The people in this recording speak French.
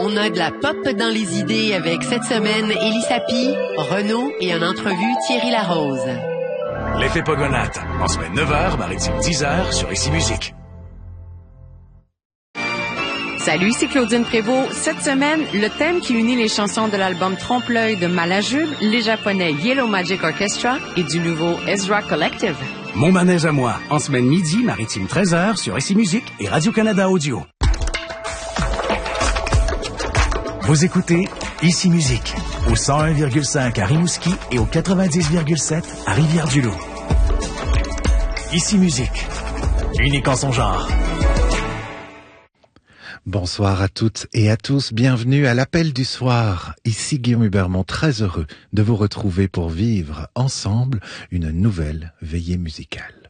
On a de la pop dans les idées avec cette semaine Élie Sapi, Renaud et en entrevue Thierry Larose. L'effet Pogonate, en semaine 9h, maritime 10h sur Ici Musique. Salut, c'est Claudine Prévost. Cette semaine, le thème qui unit les chansons de l'album Trompe-l'œil de Malajube, les japonais Yellow Magic Orchestra et du nouveau Ezra Collective. Mon manège à moi, en semaine midi, maritime 13h sur Ici Musique et Radio-Canada Audio. Vous écoutez Ici Musique, au 101,5 à Rimouski et au 90,7 à Rivière-du-Loup. Ici Musique, unique en son genre. Bonsoir à toutes et à tous, bienvenue à l'appel du soir. Ici Guillaume Hubermont, très heureux de vous retrouver pour vivre ensemble une nouvelle veillée musicale.